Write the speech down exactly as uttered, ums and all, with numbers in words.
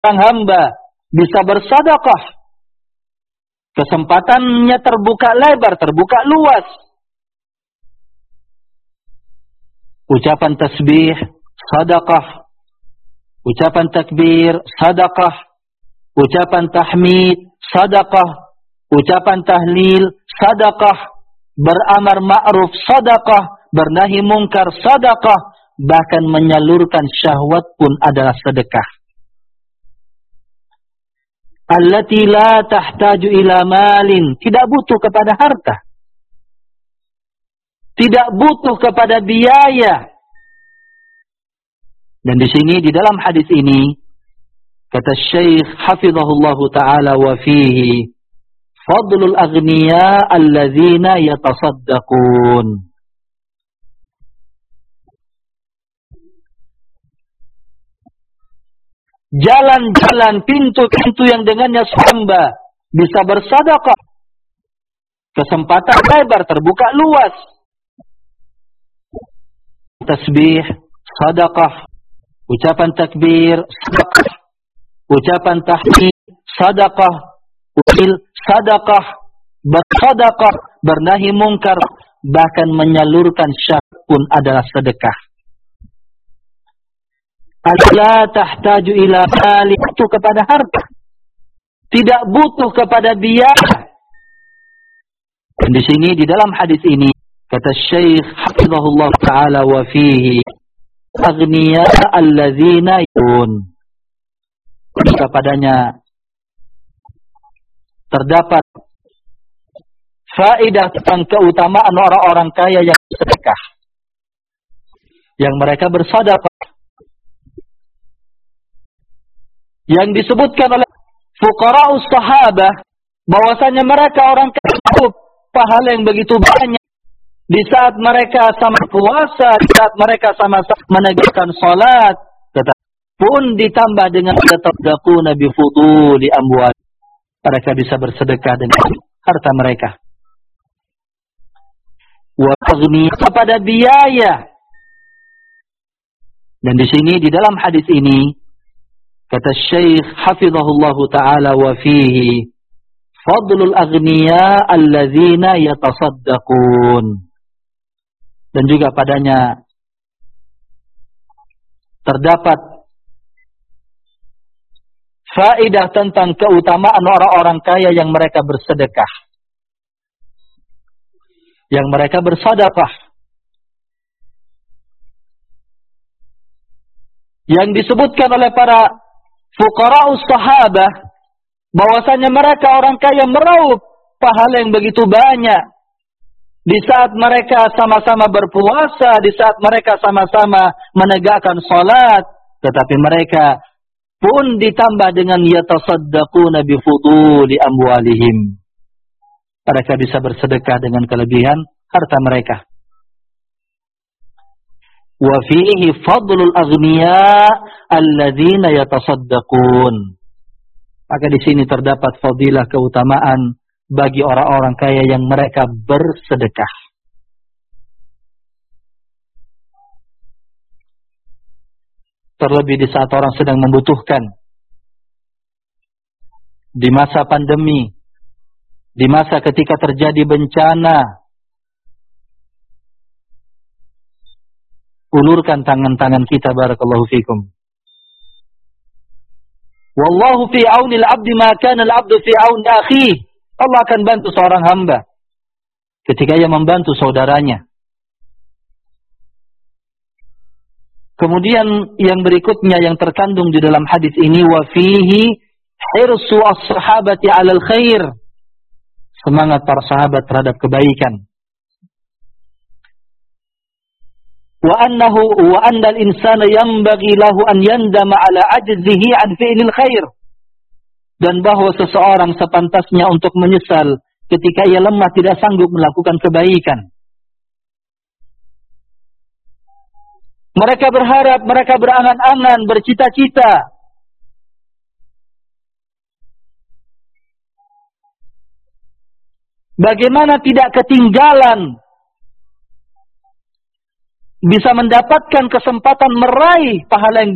sang hamba bisa bersedekah, kesempatannya terbuka lebar, terbuka luas. Ucapan tasbih, sedekah. Ucapan takbir, sedekah. Ucapan tahmid, sedekah. Ucapan tahlil, sedekah. Beramar ma'ruf, sedekah. Bernahi mungkar, sedekah. Bahkan menyalurkan syahwat pun adalah sedekah. Allati la tahtaju ila malin, tidak butuh kepada harta, tidak butuh kepada biaya. Dan di sini di dalam hadis ini kata Syekh hafizahullahu taala, wa fihi fadlul aghniya alladzina yatasaddaqun. Jalan-jalan, pintu-pintu yang dengannya hamba bisa bersedekah. Kesempatan lebar, terbuka luas. Tasbih, sedekah. Ucapan takbir, sedekah. Ucapan tahmid, sedekah. Ucil, sedekah. Bersedekah, bernahi mungkar, bahkan menyalurkan syahwat pun adalah sedekah. La tahtaju ila mali, butuh kepada harta, tidak butuh kepada biaya. Dan di sini di dalam hadis ini kata Syekh hafizahullah taala, wa fihi aghniya alladzina yun, kepadanya terdapat faedah tentang keutamaan orang-orang kaya yang sedekah, yang mereka bersedekah, yang disebutkan oleh fuqara'us sahabah bahwasanya mereka orang kaya pahala yang begitu banyak di saat mereka sama puasa, di saat mereka sama-sama menegakkan salat, pun ditambah dengan yatasaddaquna bi fuduli amwal, mereka bisa bersedekah dengan harta mereka. Wa taghni, kepada biaya. Dan di sini di dalam hadis ini kata Syekh hafizahullahu taala, wa fihi fadlul aghniya alladzina yatasaddaqun. Dan juga padanya terdapat faedah tentang keutamaan orang-orang kaya yang mereka bersedekah, yang mereka bersedekah, yang disebutkan oleh para fuqara'us sahabah bahwasanya mereka orang kaya meraup pahala yang begitu banyak di saat mereka sama-sama berpuasa, di saat mereka sama-sama menegakkan salat, tetapi mereka pun ditambah dengan yatasaddaquna bi fuduli amwalihim, mereka bisa bersedekah dengan kelebihan harta mereka. Wa fihi fadlul aghniya alladzina yatasaddaqun, maka di sini terdapat fadilah, keutamaan bagi orang-orang kaya yang mereka bersedekah. Terlebih di saat orang sedang membutuhkan, di masa pandemi, di masa ketika terjadi bencana, ulurkan tangan-tangan kita, barakallahu fikum. Wallahu fi aunil abdi ma kana al-abdu fi auni akhihi. Allah akan bantu seorang hamba ketika ia membantu saudaranya. Kemudian yang berikutnya yang terkandung di dalam hadis ini, wa fihi hirsu as-sahabati 'alal khair, semangat para sahabat terhadap kebaikan. Wa annahu wa anna al-insana yanbaghi lahu an yandama 'ala 'ajzihi 'an fi'lil khair, dan bahwa seseorang sepantasnya untuk menyesal ketika ia lemah tidak sanggup melakukan kebaikan. Mereka berharap, mereka berangan-angan, bercita-cita bagaimana tidak ketinggalan bisa mendapatkan kesempatan meraih pahala yang